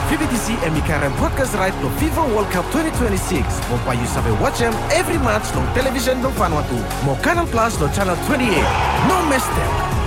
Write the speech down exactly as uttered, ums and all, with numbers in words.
V B T C emikarang broadcast right to FIFA World Cup twenty twenty-six. Mo payu sabe watch em every match no television no Vanuatu. Mo Canal Plus no channel twenty-eight. No miss them.